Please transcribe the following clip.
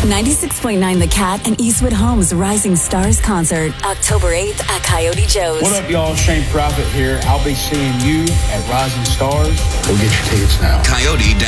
96.9 The Cat and Eastwood Homes Rising Stars Concert, October 8th at Coyote Joe's. What up, y'all? Shane Prophet here. I'll be seeing you at Rising Stars. Go get your tickets now. Coyote